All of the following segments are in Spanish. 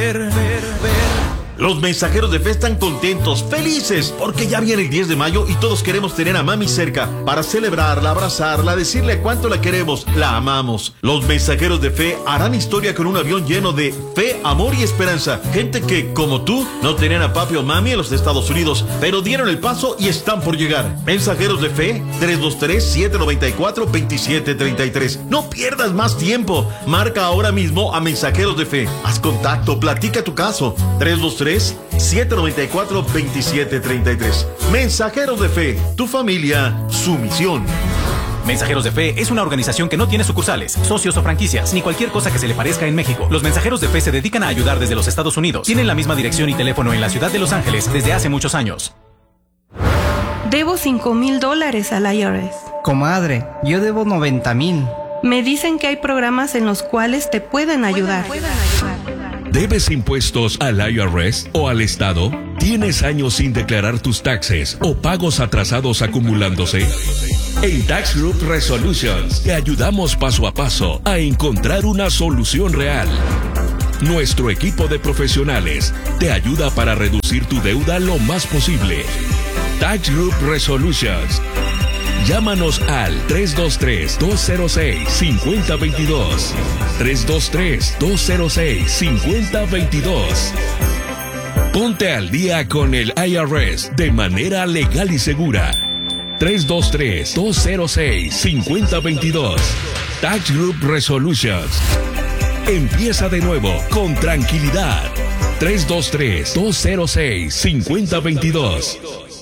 Los mensajeros de fe están contentos, felices, porque ya viene el 10 de mayo y todos queremos tener a mami cerca para celebrarla, abrazarla, decirle cuánto la queremos, la amamos. Los mensajeros de fe harán historia con un avión lleno de fe, amor y esperanza. Gente que, como tú, no tenían a papi o mami en los Estados Unidos, pero dieron el paso y están por llegar. Mensajeros de fe, 323-794-2733. No pierdas más tiempo. Marca ahora mismo a Mensajeros de Fe. Haz contacto, platica tu caso. 323-794-2733. Mensajeros de Fe, tu familia, su misión. Mensajeros de Fe es una organización que no tiene sucursales, socios o franquicias, ni cualquier cosa que se le parezca en México. Los Mensajeros de Fe se dedican a ayudar desde los Estados Unidos. Tienen la misma dirección y teléfono en la ciudad de Los Ángeles desde hace muchos años. Debo $5,000 al IRS. Comadre, yo debo 90,000. Me dicen que hay programas en los cuales te pueden ayudar. ¿Debes impuestos al IRS o al Estado? ¿Tienes años sin declarar tus taxes o pagos atrasados acumulándose? En Tax Group Resolutions te ayudamos paso a paso a encontrar una solución real. Nuestro equipo de profesionales te ayuda para reducir tu deuda lo más posible. Tax Group Resolutions. Llámanos al 323-206-5022. 323-206-5022. Ponte al día con el IRS de manera legal y segura. 323-206-5022. Tax Group Resolutions. Empieza de nuevo con tranquilidad. 323-206-5022.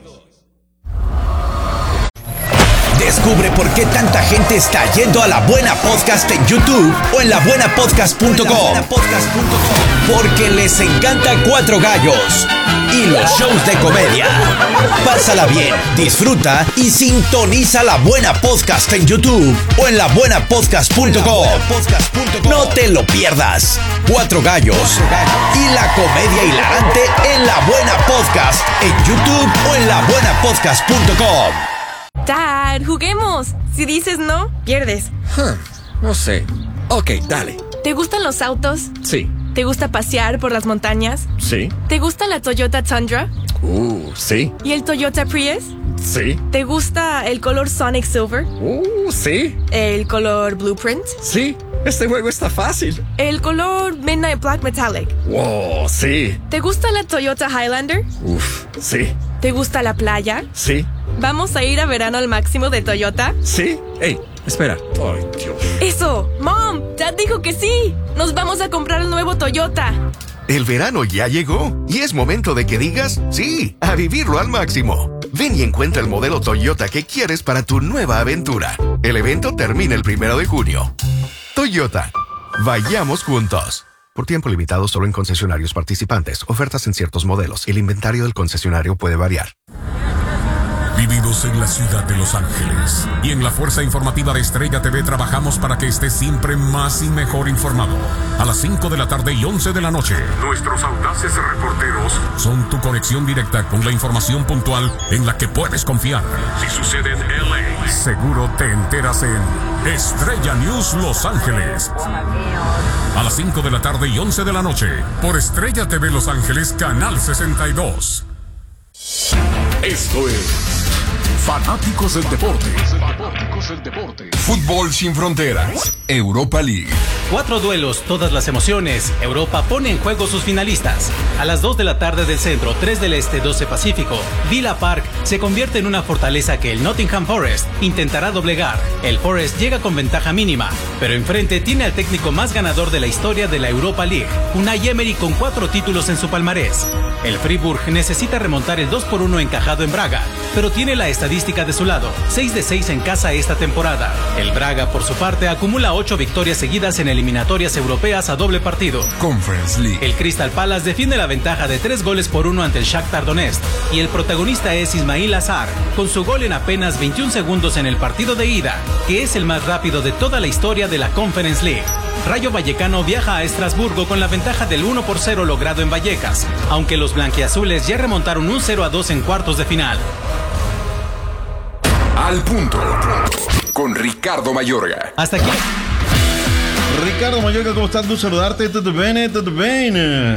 Descubre por qué tanta gente está yendo a La Buena Podcast en YouTube o en labuenapodcast.com. Porque les encanta Cuatro Gallos y los shows de comedia. Pásala bien, disfruta y sintoniza La Buena Podcast en YouTube o en labuenapodcast.com. No te lo pierdas. Cuatro Gallos y la comedia hilarante en La Buena Podcast en YouTube o en labuenapodcast.com. Dad, juguemos. Si dices no, pierdes. No sé. Ok, dale. ¿Te gustan los autos? Sí. ¿Te gusta pasear por las montañas? Sí. ¿Te gusta la Toyota Tundra? Sí. ¿Y el Toyota Prius? Sí. ¿Te gusta el color Sonic Silver? Sí. ¿El color Blueprint? Sí. Este juego está fácil. ¿El color Midnight Black Metallic? Wow, sí. ¿Te gusta la Toyota Highlander? Sí. ¿Te gusta la playa? Sí. ¿Vamos a ir a verano al máximo de Toyota? Sí. Hey, espera. Ay, Dios. ¡Eso! ¡Mom! ¡Dad dijo que sí! ¡Nos vamos a comprar el nuevo Toyota! El verano ya llegó y es momento de que digas sí, a vivirlo al máximo. Ven y encuentra el modelo Toyota que quieres para tu nueva aventura. El evento termina el 1 de junio. Toyota. Vayamos juntos. Por tiempo limitado solo en concesionarios participantes. Ofertas en ciertos modelos. El inventario del concesionario puede variar. Vivimos en la ciudad de Los Ángeles y en la Fuerza Informativa de Estrella TV trabajamos para que estés siempre más y mejor informado. A las 5 de la tarde y 11 de la noche, nuestros audaces reporteros son tu conexión directa con la información puntual en la que puedes confiar. Si sucede en LA, seguro te enteras en Estrella News Los Ángeles. A las 5 de la tarde y 11 de la noche, por Estrella TV Los Ángeles, Canal 62. Esto es Fanáticos del Deporte. Fútbol sin fronteras. Europa League. 4 duelos, todas las emociones. Europa pone en juego sus finalistas. A las 2 de la tarde del centro, 3 del este, 12 pacífico, Villa Park se convierte en una fortaleza que el Nottingham Forest intentará doblegar. El Forest llega con ventaja mínima, pero enfrente tiene al técnico más ganador de la historia de la Europa League, Unai Emery, con 4 títulos en su palmarés. El Fribourg necesita remontar el 2-1 encajado en Braga, pero tiene la estadística de su lado, 6 de 6 en casa esta temporada. El Braga, por su parte, acumula 8 victorias seguidas en eliminatorias europeas a doble partido. Conference League. El Crystal Palace defiende la ventaja de 3-1 ante el Shakhtar Donetsk, y el protagonista es Ismail Azar, con su gol en apenas 21 segundos en el partido de ida, que es el más rápido de toda la historia de la Conference League. Rayo Vallecano viaja a Estrasburgo con la ventaja del 1-0 logrado en Vallecas, aunque los blanquiazules ya remontaron un 0-2 en cuartos de final. Al punto, con Ricardo Mayorga. Hasta aquí, Ricardo Mayorga, ¿cómo estás? Gusto saludarte. ¿Todo bien? ¿Todo bien?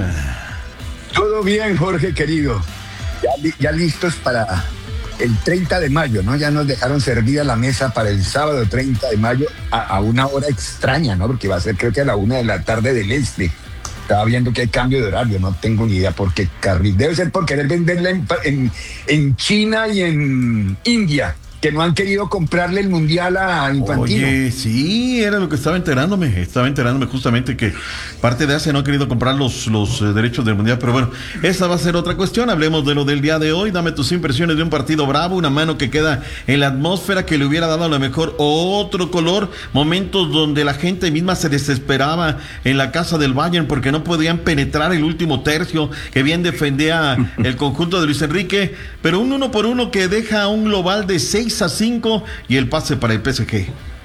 Todo bien, Jorge, querido. Ya listos para el 30 de mayo, ¿no? Ya nos dejaron servida la mesa para el sábado 30 de mayo a una hora extraña, ¿no? Porque va a ser, creo que a la 1:00 p.m. del este. Estaba viendo que hay cambio de horario, no tengo ni idea por qué carril. Debe ser por querer venderla en China y en India, que no han querido comprarle el mundial a Infantino. Oye, sí, era lo que estaba enterándome justamente que parte de Asia no ha querido comprar los derechos del mundial, pero bueno, esa va a ser otra cuestión. Hablemos de lo del día de hoy. Dame tus impresiones de un partido bravo, una mano que queda en la atmósfera, que le hubiera dado a lo mejor otro color, momentos donde la gente misma se desesperaba en la casa del Bayern porque no podían penetrar el último tercio, que bien defendía el conjunto de Luis Enrique, pero un 1-1 que deja un global de 6-5 y el pase para el PSG.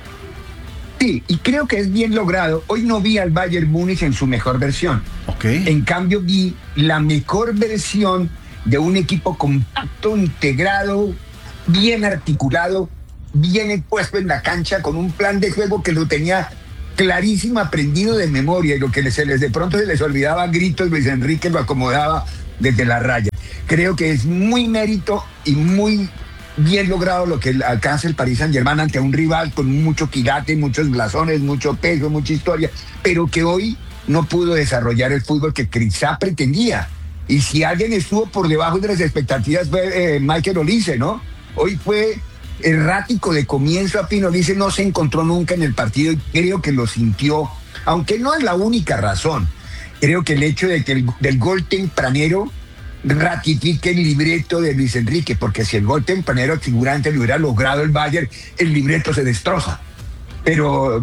Sí, y creo que es bien logrado. Hoy no vi al Bayern Múnich en su mejor versión. Okay. En cambio vi la mejor versión de un equipo compacto, integrado, bien articulado, bien puesto en la cancha, con un plan de juego que lo tenía clarísimo, aprendido de memoria, y lo que de pronto se les olvidaba a gritos, Luis Enrique lo acomodaba desde la raya. Creo que es muy mérito y muy bien logrado lo que alcanza el Paris Saint-Germain ante un rival con mucho quilate, muchos blasones, mucho peso, mucha historia, pero que hoy no pudo desarrollar el fútbol que quizá pretendía. Y si alguien estuvo por debajo de las expectativas fue Michael Olise, ¿no? Hoy fue errático de comienzo a fin. Olise no se encontró nunca en el partido y creo que lo sintió, aunque no es la única razón. Creo que el hecho de que del gol tempranero ratifique el libreto de Luis Enrique, porque si el gol tempranero figurante lo hubiera logrado el Bayern, el libreto se destroza. Pero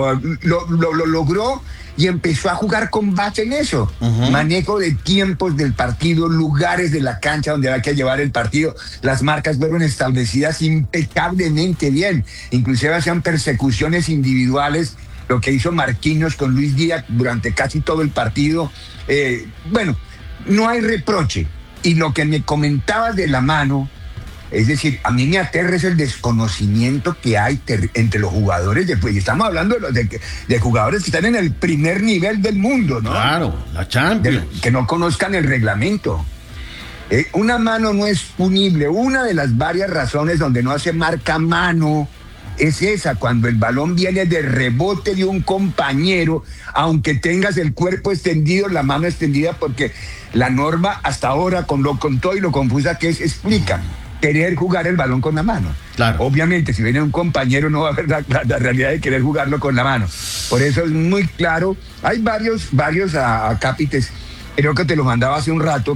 lo logró y empezó a jugar con base en eso. Manejo de tiempos del partido, lugares de la cancha donde había que llevar el partido. Las marcas fueron establecidas impecablemente bien. Inclusive hacían persecuciones individuales, lo que hizo Marquinhos con Luis Díaz durante casi todo el partido. Bueno, no hay reproche. Y lo que me comentabas de la mano, es decir, a mí me aterra es el desconocimiento que hay entre los jugadores. Y estamos hablando de jugadores que están en el primer nivel del mundo, ¿no? Claro, la Champions. Que no conozcan el reglamento. Una mano no es punible. Una de las varias razones donde no se marca mano es esa, cuando el balón viene de rebote de un compañero, aunque tengas el cuerpo extendido, la mano extendida, porque la norma hasta ahora, con todo y lo confusa que es, explica querer jugar el balón con la mano. Claro. Obviamente, si viene un compañero no va a haber la realidad de querer jugarlo con la mano. Por eso es muy claro. Hay varios acápites, creo que te lo mandaba hace un rato,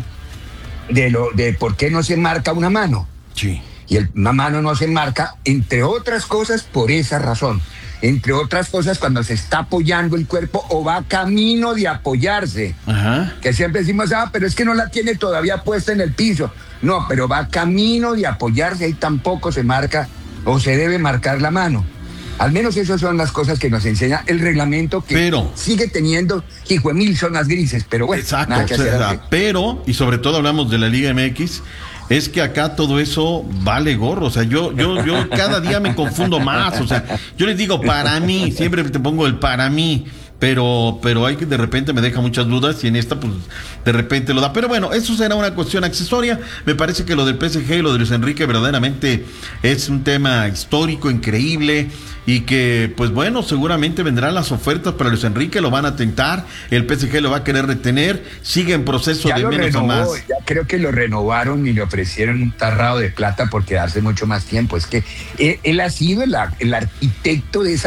de por qué no se marca una mano. Sí. Y una mano no se marca, entre otras cosas, por esa razón. Entre otras cosas, cuando se está apoyando el cuerpo o va camino de apoyarse. Ajá. Que siempre decimos, pero es que no la tiene todavía puesta en el piso. No, pero va camino de apoyarse, ahí tampoco se marca o se debe marcar la mano. Al menos esas son las cosas que nos enseña el reglamento, que sigue teniendo, hijo de mil zonas grises, pero bueno. Exacto, nada que hacer. Pero, y sobre todo hablamos de la Liga MX, es que acá todo eso vale gorro. O sea, yo cada día me confundo más. O sea, yo les digo para mí, siempre te pongo el para mí, pero hay que de repente me deja muchas dudas y en esta pues de repente lo da. Pero bueno, eso será una cuestión accesoria. Me parece que lo del PSG y lo de Luis Enrique verdaderamente es un tema histórico, increíble, y que pues bueno, seguramente vendrán las ofertas para Luis Enrique, lo van a tentar, el PSG lo va a querer retener, sigue en proceso de menos a más. Ya creo que lo renovaron y le ofrecieron un tarrado de plata por quedarse mucho más tiempo. Es que él ha sido el arquitecto de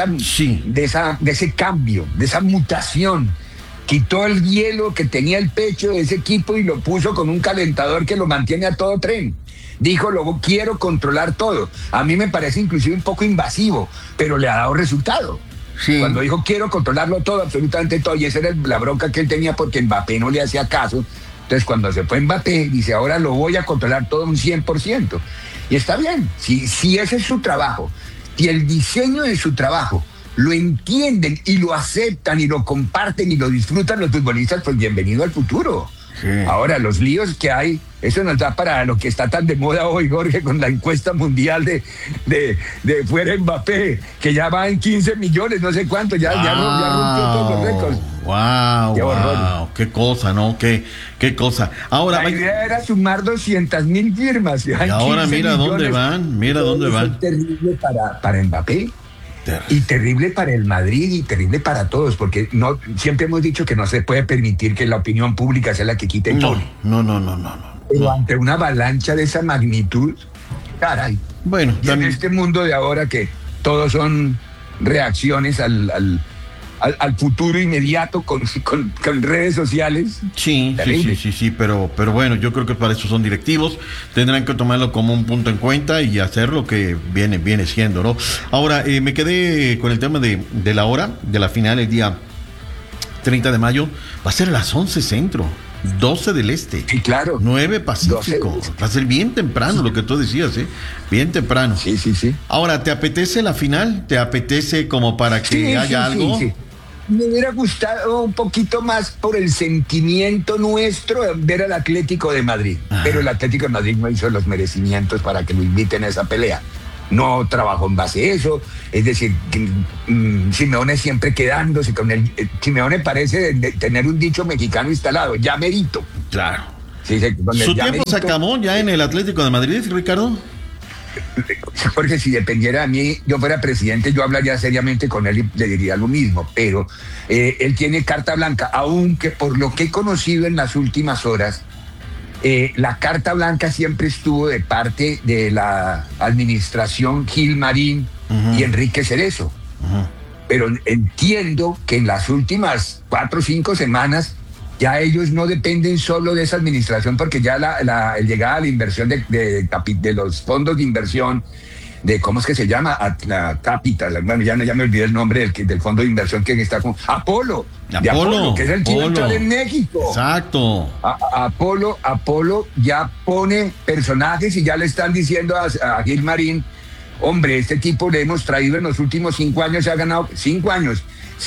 ese cambio, de esa mutación. Quitó el hielo que tenía el pecho de ese equipo y lo puso con un calentador que lo mantiene a todo tren. Dijo, luego quiero controlar todo. A mí me parece inclusive un poco invasivo, pero le ha dado resultado. Sí. Cuando dijo quiero controlarlo todo, absolutamente todo, y esa era la bronca que él tenía porque Mbappé no le hacía caso. Entonces cuando se fue Mbappé, dice, ahora lo voy a controlar todo un 100%. Y está bien, si ese es su trabajo, si el diseño de su trabajo lo entienden y lo aceptan y lo comparten y lo disfrutan los futbolistas, pues bienvenido al futuro. Sí. Ahora, los líos que hay, eso nos da para lo que está tan de moda hoy, Jorge, con la encuesta mundial de fuera Mbappé, que ya va en 15 millones, no sé cuánto, ya rompió todos los récords. Wow, qué cosa, ¿no? Qué cosa. Ahora, la idea era sumar 200,000 firmas. Y ahora mira dónde van. Es terrible para Mbappé. Y terrible para el Madrid y terrible para todos, porque siempre hemos dicho que no se puede permitir que la opinión pública sea la que quite el sol. No. Pero ante una avalancha de esa magnitud, caray. Bueno, y en este mundo de ahora que todos son reacciones al futuro inmediato con redes sociales. Sí, pero bueno, yo creo que para eso son directivos, tendrán que tomarlo como un punto en cuenta y hacer lo que viene siendo, ¿no? Ahora, me quedé con el tema de la hora, de la final el día 30 de mayo, va a ser a las 11 centro, 12 del este, sí, claro, 9 pacífico, va a ser bien temprano, lo que tú decías, bien temprano. Sí. Ahora, ¿te apetece la final? ¿Te apetece como para que haya algo? Sí. Me hubiera gustado un poquito más por el sentimiento nuestro ver al Atlético de Madrid. Pero el Atlético de Madrid no hizo los merecimientos para que lo inviten a esa pelea. No trabajó en base a eso. Es decir, Simeone siempre quedándose con el... Simeone parece tener un dicho mexicano instalado, ya merito. Claro. Sí, ¿Su tiempo se acabó ya en el Atlético de Madrid, Ricardo? Porque si dependiera de mí, yo fuera presidente, yo hablaría seriamente con él y le diría lo mismo, pero él tiene carta blanca, aunque por lo que he conocido en las últimas horas, la carta blanca siempre estuvo de parte de la administración Gil Marín y Enrique Cerezo. Pero entiendo que en las últimas 4 o 5 semanas ya ellos no dependen solo de esa administración, porque ya la llegada a la inversión de los fondos de inversión, ¿cómo es que se llama? La Capital, bueno, ya me olvidé el nombre del fondo de inversión que está con Apolo, que es el que entra en México. Exacto. Apolo ya pone personajes y ya le están diciendo a Gil Marín, hombre, este tipo le hemos traído en los últimos 5 años, se ha ganado 5 años.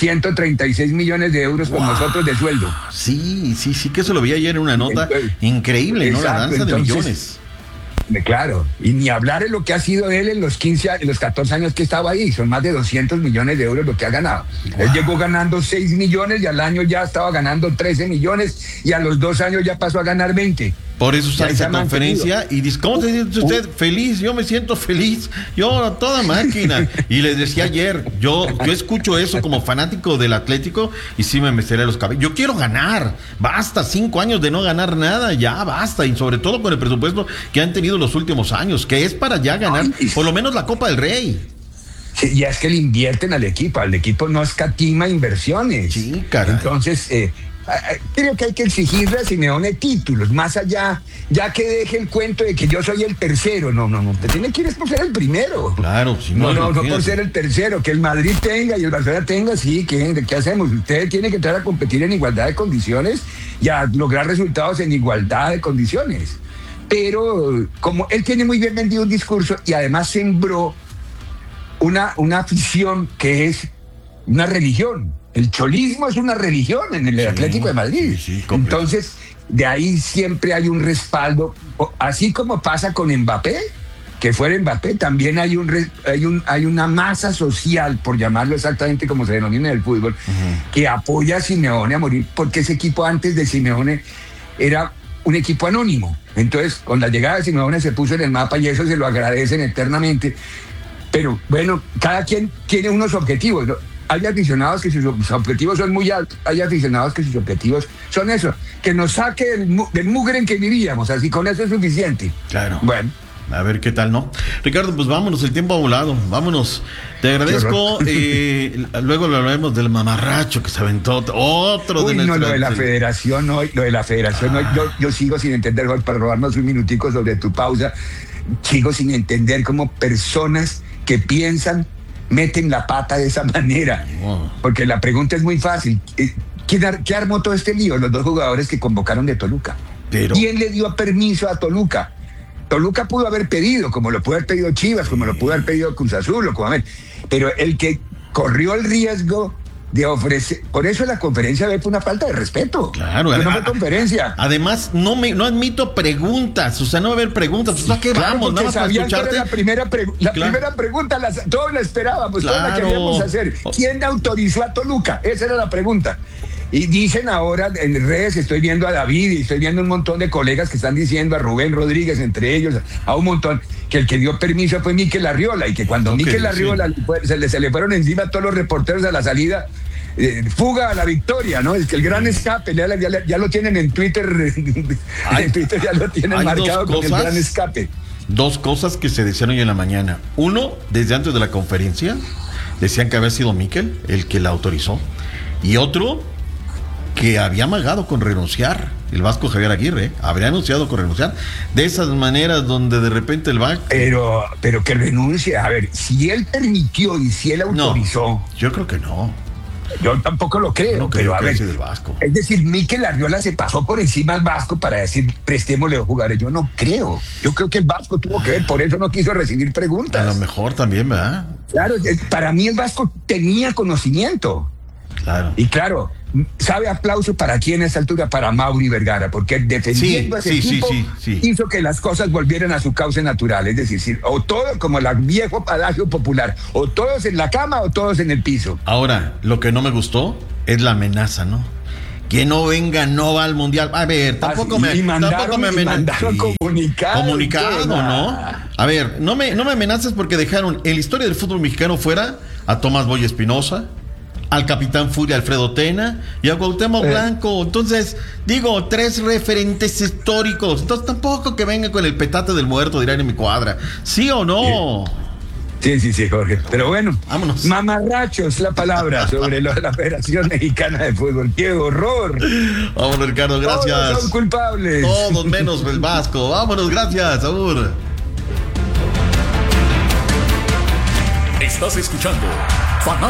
136 millones de euros con nosotros de sueldo. Sí, que eso lo vi ayer en una nota increíble, ¿no? La danza de millones. Claro, y ni hablar de lo que ha sido él en los 14 años que estaba ahí, son más de 200 millones de euros lo que ha ganado. Él llegó ganando 6 millones y al año ya estaba ganando 13 millones y a los 2 años ya pasó a ganar 20. Por eso sale esa conferencia y dice, ¿cómo se siente usted? Feliz, yo me siento feliz, yo a toda máquina. Y les decía ayer, yo escucho eso como fanático del Atlético y sí me meceré los cabellos. Yo quiero ganar, basta, 5 años de no ganar nada, ya basta, y sobre todo con el presupuesto que han tenido los últimos años, que es para ya ganar por lo menos la Copa del Rey. Sí, ya es que le invierten al equipo no escatima inversiones. Sí, caray. Entonces, creo que hay que exigirle a Simeone títulos, más allá, ya que deje el cuento de que yo soy el tercero. No, te tiene que ir por ser el primero. Claro, si no por ser el tercero, que el Madrid tenga y el Barcelona tenga, sí, ¿qué hacemos? Usted tiene que entrar a competir en igualdad de condiciones y a lograr resultados en igualdad de condiciones. Pero como él tiene muy bien vendido un discurso y además sembró una afición que es una religión. El cholismo es una religión en el Atlético de Madrid. Entonces, de ahí siempre hay un respaldo. Así como pasa con Mbappé, que fuera Mbappé, también hay una masa social, por llamarlo exactamente como se denomina en el fútbol, que apoya a Simeone a morir, porque ese equipo antes de Simeone era un equipo anónimo. Entonces, con la llegada de Simeone se puso en el mapa y eso se lo agradecen eternamente. Pero bueno, cada quien tiene unos objetivos, ¿no? Hay aficionados que sus objetivos son muy altos, hay aficionados que sus objetivos son eso, que nos saque del mugre en que vivíamos, así con eso es suficiente. Claro. Bueno. A ver qué tal, ¿no? Ricardo, pues vámonos, el tiempo ha volado, vámonos. Te agradezco, luego lo hablaremos del mamarracho que se aventó, otro de nuestra... Lo de la federación hoy, yo sigo sin entender, para robarnos un minutico sobre tu pausa, sigo sin entender cómo personas que piensan meten la pata de esa manera. Porque la pregunta es muy fácil. ¿Qué armó todo este lío? Los 2 jugadores que convocaron de Toluca. ¿Quién le dio permiso a Toluca? Toluca pudo haber pedido, como lo pudo haber pedido Chivas, como lo pudo haber pedido Cruz Azul, pero el que corrió el riesgo de ofrecer. Por eso la conferencia fue una falta de respeto. Claro, no fue conferencia. Además, no admito preguntas, o sea, no va a haber preguntas. Pues, ¿a qué vamos? Nada más para escucharte. La primera pregunta, todos la esperábamos, todos la queríamos hacer. ¿Quién autorizó a Toluca? Esa era la pregunta. Y dicen ahora en redes, estoy viendo a David y estoy viendo un montón de colegas que están diciendo, a Rubén Rodríguez entre ellos, a un montón, que el que dio permiso fue Mikel Arriola, y que cuando Mikel Arriola se le fueron encima a todos los reporteros a la salida, fuga a la victoria, ¿no? Es que el gran escape, ya lo tienen en Twitter, en Twitter ya lo tienen marcado con el gran escape. Dos cosas que se decían hoy en la mañana. Uno, desde antes de la conferencia, decían que había sido Mikel el que la autorizó. Y otro, que había amagado con renunciar. El vasco Javier Aguirre habría anunciado con renunciar. De esas maneras donde de repente el vasco... Pero que renuncie. A ver, si él permitió y si él autorizó... No, yo creo que no. Yo tampoco lo creo, no pero a ver, del Vasco. Es decir, Mikel Arriola se pasó por encima al Vasco para decir, prestémosle a jugar. Yo no creo. Yo creo que el Vasco tuvo que ver, por eso no quiso recibir preguntas. A lo mejor también, ¿verdad? Claro, para mí el Vasco tenía conocimiento. Claro. Y claro, ¿sabe aplauso para quién a esta altura? Para Mauri Vergara, porque defendiendo a ese equipo hizo que las cosas volvieran a su cauce natural. Es decir, o todo como el viejo adagio popular, o todos en la cama o todos en el piso. Ahora, lo que no me gustó es la amenaza, ¿no? Que no venga, no va al Mundial. A ver, tampoco me mandaron comunicado, ¿no? A ver, no me amenaces porque dejaron en la historia del fútbol mexicano fuera a Tomás Boy Espinosa, al capitán Furia Alfredo Tena y a Cuauhtémoc Blanco. Entonces, digo, 3 referentes históricos. Entonces tampoco que venga con el petate del muerto, dirán en mi cuadra. ¿Sí o no? Sí, Jorge. Pero bueno, vámonos. Mamarracho es la palabra sobre la Federación Mexicana de Fútbol. ¡Qué horror! Vámonos, Ricardo, gracias. Todos son culpables. Todos menos el Vasco. Vámonos, gracias, Saúl. Estás escuchando Fanáticos